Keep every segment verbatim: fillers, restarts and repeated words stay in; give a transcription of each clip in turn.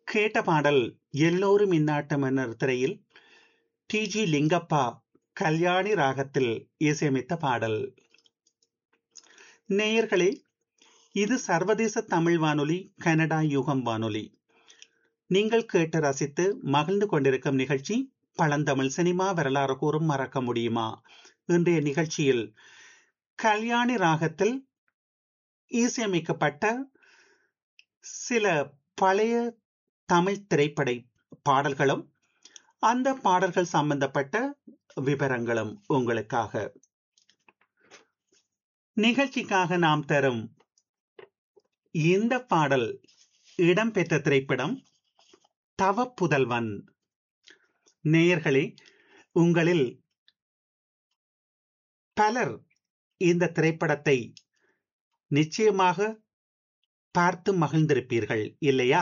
கேட்ட பாடல் எல்லோரும் இந்நாட்டு மன்னர் திரையில் டி ஜி லிங்கப்பா கல்யாணி ராகத்தில் இசையமைத்த பாடல். நேயர்களே, இது சர்வதேச தமிழ் வானொலி, கனடா யுகம் வானொலி. நீங்கள் கேட்டு ரசித்து மகிழ்ந்து கொண்டிருக்கும் நிகழ்ச்சி பழந்தமிழ் சினிமா வரலாறு கூறும் மறக்க முடியுமா. இன்றைய நிகழ்ச்சியில் கல்யாணி ராகத்தில் இசையமைக்கப்பட்ட சில பழைய தமிழ் திரைப்பட பாடல்களும் அந்த பாடல்கள் சம்பந்தப்பட்ட விவரங்களும் உங்களுக்காக. நிகழ்ச்சிக்காக நாம் தரும் இந்த பாடல் இடம்பெற்ற திரைப்படம் தவப்புதல்வன். நேயர்களே, உங்களில் பலர் இந்த திரைப்படத்தை நிச்சயமாக பார்த்து மகிழ்ந்திருப்பீர்கள் இல்லையா?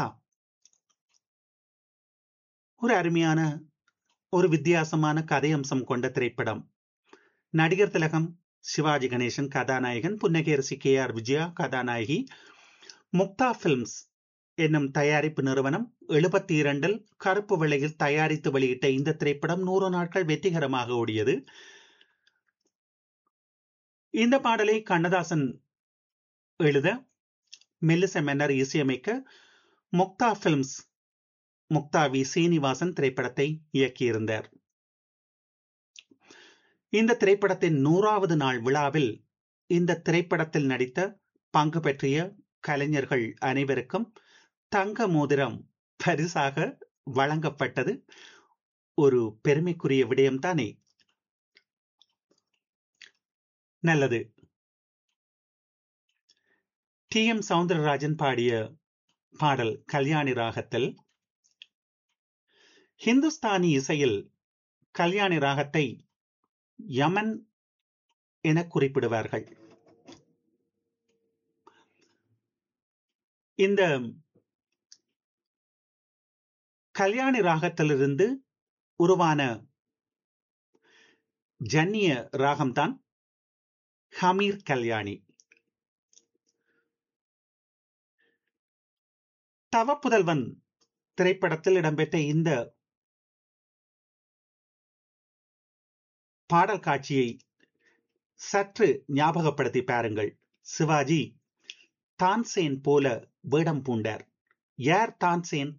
ஒரு அருமையான, ஒரு வித்தியாசமான கதை அம்சம் கொண்ட திரைப்படம். நடிகர் திலகம் சிவாஜி கணேசன் கதாநாயகன், புன்னகேரசி கே ஆர் விஜயா கதாநாயகி. முக்தா பிலிம்ஸ் என்னும் தயாரிப்பு நிறுவனம் எழுபத்தி இரண்டில் கருப்பு வெள்ளையில் தயாரித்து வெளியிட்ட இந்த திரைப்படம் நூறு நாட்கள் வெற்றிகரமாக ஓடியது. இந்த பாடலை கண்ணதாசன் எழுத, மெல்லிசை மன்னர் இசையமைக்க, முக்தா பிலிம்ஸ் முக்தா வி சீனிவாசன் திரைப்படத்தை இயக்கியிருந்தார். இந்த திரைப்படத்தின் நூறாவது நாள் விழாவில் இந்த திரைப்படத்தில் நடித்த பங்கு பெற்றிய கலைஞர்கள் அனைவருக்கும் தங்க மோதிரம் பரிசாக வழங்கப்பட்டது. ஒரு பெருமைக்குரிய விடயம்தானே. நல்லது. டி எம் சவுந்தரராஜன் பாடிய பாடல் கல்யாணி ராகத்தில். ஹிந்துஸ்தானி இசையில் கல்யாணி ராகத்தை யமன் என குறிப்பிடுவார்கள். இந்த கல்யாணி ராகத்திலிருந்து உருவான ஜன்னிய ராகம்தான் ஹமீர் கல்யாணி. தவப்புதல்வன் திரைப்படத்தில் இடம்பெற்ற இந்த பாடல் காட்சியை சற்று ஞாபகப்படுத்தி பாருங்கள். சிவாஜி தான்சேன் போல வேடம் பூண்டார். யார் தான்சேன்?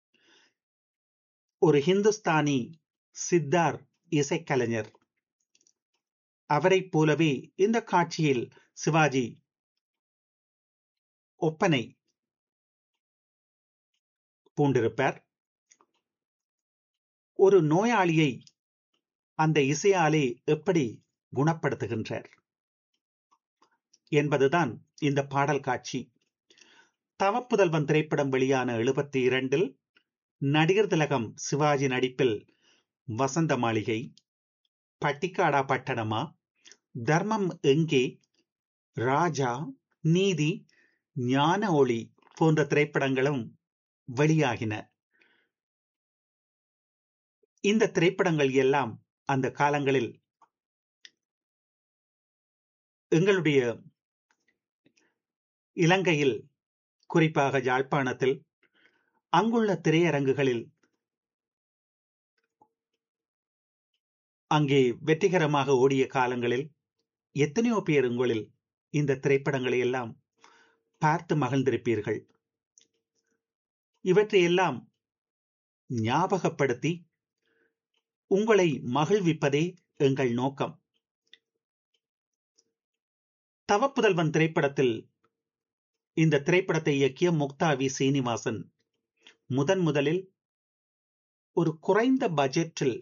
ஒரு ஹிந்துஸ்தானி சித்தார் இசைக்கலைஞர். அவரை போலவே இந்த காட்சியில் சிவாஜி ஒப்பனை பூண்டிருப்பார். ஒரு நோயாளியை அந்த இசையாலே எப்படி குணப்படுத்துகின்றார் என்பதுதான் இந்த பாடல் காட்சி. தவப்புதல்வன் திரைப்படம் வெளியான எழுபத்தி இரண்டில் நடிகர் திலகம் சிவாஜி நடிப்பில் வசந்த மாளிகை, பட்டிக்காடா பட்டணமா, தர்மம் எங்கே, ராஜா, நீதி, ஞான ஒளி போன்ற திரைப்படங்களும் வெளியாகின. இந்த திரைப்படங்கள் எல்லாம் அந்த காலங்களில் எங்களுடைய இலங்கையில், குறிப்பாக யாழ்ப்பாணத்தில் அங்குள்ள திரையரங்குகளில் அங்கே வெற்றிகரமாக ஓடிய காலங்களில் எத்தனையோ பேர் உங்களில் இந்த திரைப்படங்களை எல்லாம் பார்த்து மகிழ்ந்திருப்பீர்கள். இவற்றையெல்லாம் ஞாபகப்படுத்தி உங்களை மகிழ்விப்பதே எங்கள் நோக்கம். தவப்புதல்வன் திரைப்படத்தில் இந்த திரைப்படத்தை இயக்கிய முக்தா வி சீனிவாசன் முதன் முதலில் ஒரு குறைந்த பட்ஜெட்டில்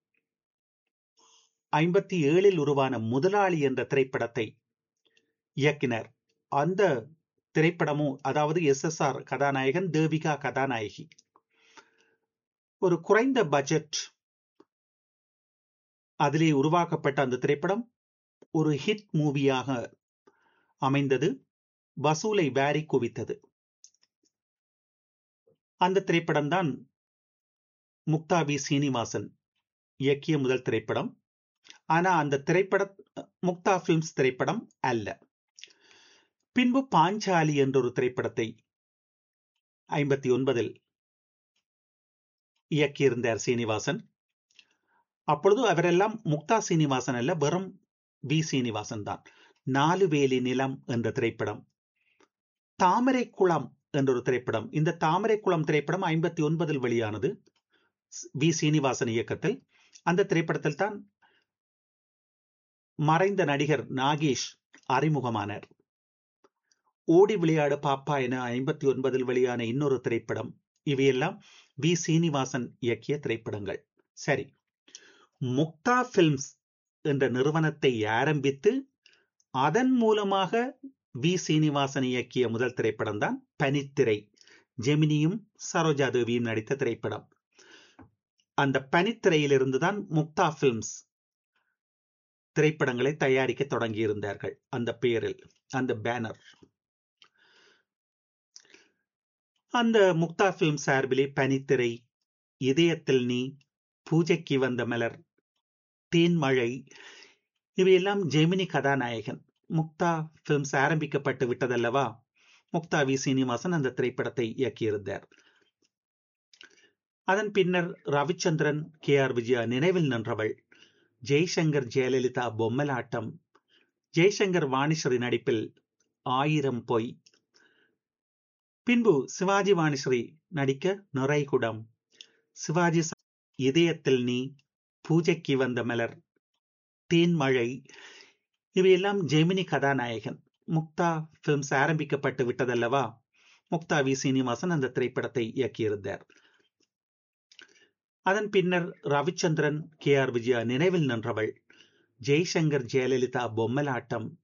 ஐம்பத்தி ஏழில் உருவான முதலாளி என்ற திரைப்படத்தை இயக்கினர். அந்த திரைப்படமும், அதாவது எஸ் எஸ் ஆர் கதாநாயகன், தேவிகா கதாநாயகி. ஒரு குறைந்த பட்ஜெட் அதிலே உருவாக்கப்பட்ட அந்த திரைப்படம் ஒரு ஹிட் மூவியாக அமைந்தது. வசூலை வாரி குவித்தது. அந்த திரைப்படம் தான் முக்தா வி சீனிவாசன் இயக்கிய முதல் திரைப்படம். ஆனா அந்த திரைப்பட முக்தா பிலிம்ஸ் திரைப்படம் அல்ல. பின்பு பாஞ்சாலி என்ற ஒரு திரைப்படத்தை ஐம்பத்தி ஒன்பதில் இயக்கியிருந்தார் சீனிவாசன். அப்பொழுது அவரெல்லாம் முக்தா சீனிவாசன் அல்ல, வெறும் வி சீனிவாசன் தான். நாலு வேலி நிலம் என்ற திரைப்படம், தாமரை குளம் என்ற ஒரு திரைப்படம். இந்த தாமரை குளம் திரைப்படம் ஐம்பத்தி ஒன்பதில் வெளியானது, வி சீனிவாசன் இயக்கத்தில். அந்த திரைப்படத்தில் தான் மறைந்த நடிகர் நாகேஷ் அறிமுகமானார். ஓடி விளையாடு பாப்பா என ஐம்பத்தி ஒன்பதில் வெளியான இன்னொரு திரைப்படம். இவையெல்லாம் வி சீனிவாசன் இயக்கிய திரைப்படங்கள். சரி, முக்தா பிலிம்ஸ் என்ற நிறுவனத்தை ஆரம்பித்து அதன் மூலமாக வி சீனிவாசன் இயக்கிய முதல் திரைப்படம் தான் பனித்திரை. ஜெமினியும் சரோஜா தேவியும் நடித்த திரைப்படம். அந்த பனித்திரையிலிருந்து தான் முக்தா பிலிம்ஸ் திரைப்படங்களை தயாரிக்க தொடங்கியிருந்தார்கள். அந்த பெயரில், அந்த பேனர். அந்த முக்தா பிலிம் சார்பிலே பனித்திரை, இதயத்தில் நீ, பூஜைக்கு வந்த மலர், தேன்மழை, இவையெல்லாம் ஜெமினி கதாநாயகன். முக்தா பிலிம்ஸ் ஆரம்பிக்கப்பட்டு விட்டதல்லவா, முக்தா வி சீனிவாசன் அந்த திரைப்படத்தை இயக்கியிருந்தார். அதன் பின்னர் ரவிச்சந்திரன், கே ஆர் விஜயா நினைவில் நின்றவள், ஜெய்சங்கர் ஜெயலலிதா பொம்மலாட்டம், ஜெய்சங்கர் வாணிஸ்ரீ நடிப்பில் ஆயிரம் பொய், பின்பு சிவாஜி வாணிஸ்ரீ நடிக்க நுரைகுடம், சிவாஜி இதயத்தில் நீ, பூஜைக்கு வந்த மலர், தேன்மழை, இவையெல்லாம் ஜெமினி கதாநாயகன். முக்தா பிலிம்ஸ் ஆரம்பிக்கப்பட்டு விட்டதல்லவா, முக்தா வி சீனிவாசன் அந்த திரைப்படத்தை இயக்கியிருந்தார். அதன் பின்னர் ரவிச்சந்திரன், கே ஆர் விஜயா நினைவில் நின்றவள், ஜெய்சங்கர் ஜெயலலிதா பொம்மலாட்டம்,